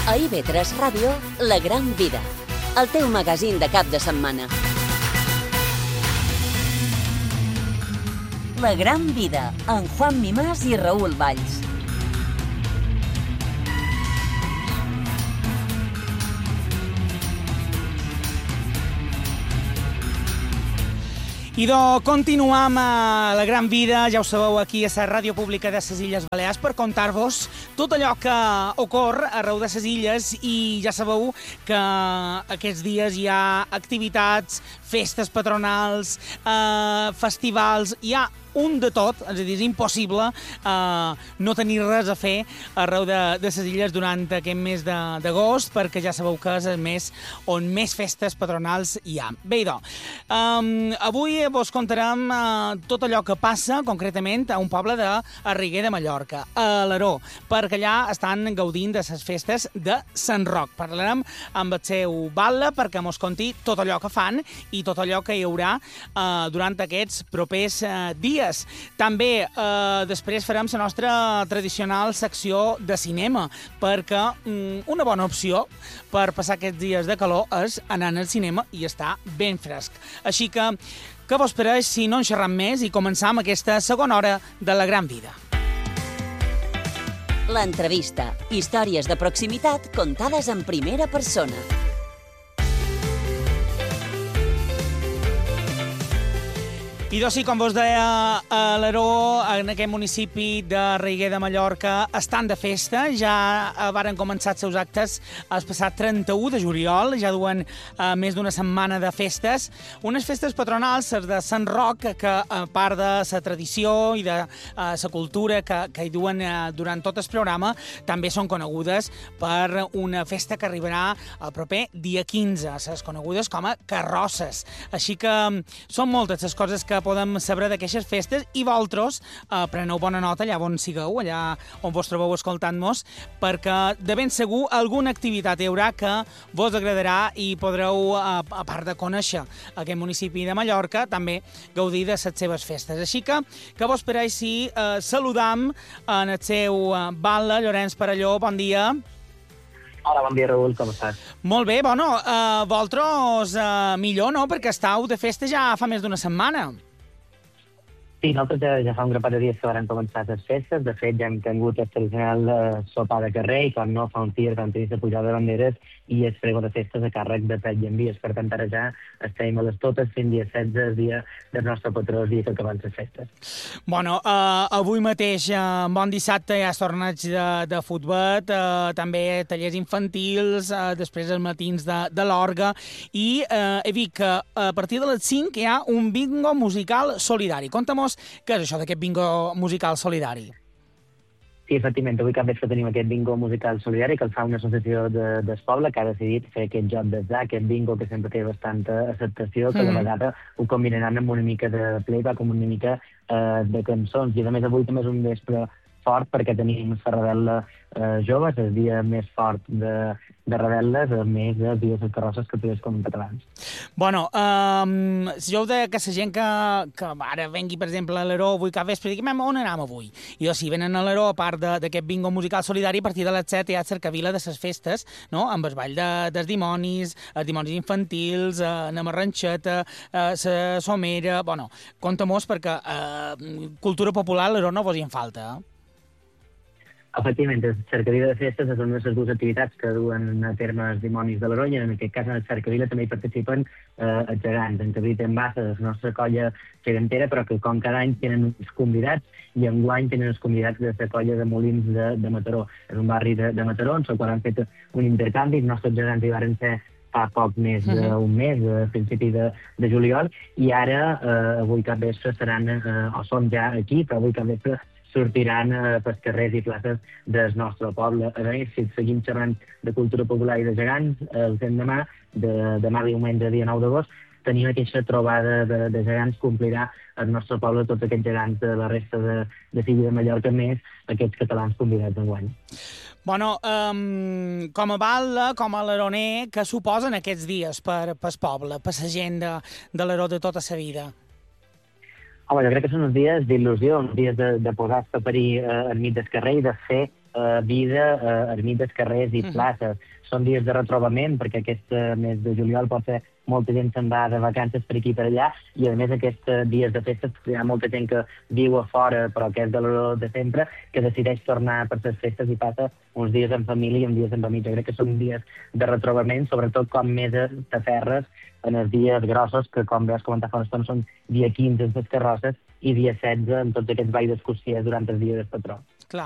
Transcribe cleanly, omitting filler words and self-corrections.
A IB3 Ràdio, La Gran Vida, el teu magazín de cap de setmana. La Gran Vida, amb Juan Mimàs i Raül Valls. I continuam a La Gran Vida, ja ho sabeu, aquí a la Ràdio Pública de les Illes Balears per contar-vos tot allò que ocorre arreu de les illes i ja sabeu que aquests dies hi ha activitats, festes patronals, festivals, hi ha un de tot, és a dir, és impossible no tenir res a fer arreu de les illes durant aquest mes d'agost, perquè ja sabeu que és el mes on més festes patronals hi ha. Bé, doncs, avui vos contarem tot allò que passa, concretament, a un poble de Riguer de Mallorca, a Alaró, perquè allà estan gaudint de les festes de Sant Roc. Parlarem amb el seu batlle perquè mos conti tot allò que fan i tot allò que hi haurà durant aquests propers dies. També després farem la nostra tradicional secció de cinema, perquè una bona opció per passar aquests dies de calor és anar al cinema i estar ben fresc. Així que, què vos pareix si no en xerram més i començam aquesta segona hora de La Gran Vida? L'entrevista. Històries de proximitat contades en primera persona. I doncs sí, com vos deia, a Alaró, en aquest municipi de Riguer de Mallorca, estan de festa. Ja varen començar els seus actes el passat 31 de juliol, ja duen més d'una setmana de festes. Unes festes patronals, les de Sant Roc, que a part de la tradició i de la cultura que hi duen durant tot el programa, també són conegudes per una festa que arribarà el proper dia 15, les conegudes com a carrosses. Així que són moltes les coses que podem saber d'aquestes festes i vosaltres preneu bona nota allà on sigueu, allà on vos trobeu escoltant-nos, perquè de ben segur alguna activitat hi haurà que vos agradarà i podreu, a part de conèixer aquest municipi de Mallorca, també gaudir de les seves festes. Així que vos pareix si saludam en el seu batlle, Llorenç Perelló, bon dia. Hola, bon dia, Raül, com estàs? Molt bé, bueno, vosaltres millor, no?, perquè estàu de festa ja fa més d'una setmana. Sí, nosaltres ja fa un grapat de dies que van començar les festes. De fet, ja hem tingut el tradicional sopar de carrer i, com no, fa uns dies vam tenir la pujada de banderes i el pregó de festes a càrrec de pet i envies. Per tant, ara ja estem a les totes fent dia 16, el dia del nostre patró, el dia que acaben les festes. Bueno, avui mateix, bon dissabte, hi ha torneig de futbol, també tallers infantils, després els matins de l'orga, i he vist que a partir de les 5 hi ha un bingo musical solidari. Conta-mos què és això d'aquest bingo musical solidari. Sí, efectivament, avui cap vespre tenim aquest bingo musical solidari que el fa una associació del poble que ha decidit fer aquest joc d'atzar, aquest bingo que sempre té bastanta acceptació, que a la vegada ho combinaran amb una mica de playback, amb una mica de cançons. I a més avui també és un vespre fort perquè tenim Ferradella joves, el dia més fort de Raveles, a més de dies de carrosses que podries comentar abans. Bueno, jo ho deia que la gent que ara vengui, per exemple, a l'Alaró avui cap vespre, diguem, on anem avui? I doncs, si venen a l'Alaró, a part d'aquest bingo musical solidari, a partir de les 7 hi ha cercavila de les festes, no?, amb el ball dels dimonis, els dimonis infantils, anem a ranxeta, la somera... Bueno, compta-mos perquè cultura popular a l'Alaró no vos hi en falta, Efectivament, el cercavila de festes és una de les dues activitats que duen a terme els dimonis de l'Aronya. En aquest cas, en el cercavila també hi participen els gegants. En Cabrit en Bassa, la nostra colla gegantera, però que com cada any tenen uns convidats, i enguany tenen els convidats de la colla de Molins de Mataró. És un barri de Mataró, on han fet un intercanvi. Els nostres gegants hi van ser fa poc més d'un mes, a principi de juliol, i ara, avui cap vespre, seran, o són ja aquí, però avui cap vespre sortiran pels carrers i places del nostre poble. A més, si seguim xerrant de cultura popular i de gegants, el demà diumenge, dia 9 d'agost, tenim aquesta trobada de gegants que omplirà el nostre poble, tots aquests gegants de la resta de Filla de Mallorca, més aquests catalans convidats d'enguany. Bueno, com a batlle, com a alaroner, què suposen aquests dies pel poble, per la gent de l'Alaró de tota la vida? Home, jo crec que són uns dies d'il·lusió, uns dies de posar-se a parir enmig del carrer i de fer vida, ermites, carrers i places. Són dies de retrobament, perquè aquest mes de juliol pot ser molta gent se'n va de vacances per aquí i per allà, i a més aquests dies de festes hi ha molta gent que viu a fora, però que és de l'hora de sempre, que decideix tornar per les festes i passa uns dies en família i uns dies en família. Crec que són dies de retrobament, sobretot com més t'aferres en els dies grossos, que com veus comentar fa una estona són dia 15 en les carrosses i dia 16 en tots aquests balls d'excursió durant el dia del patró.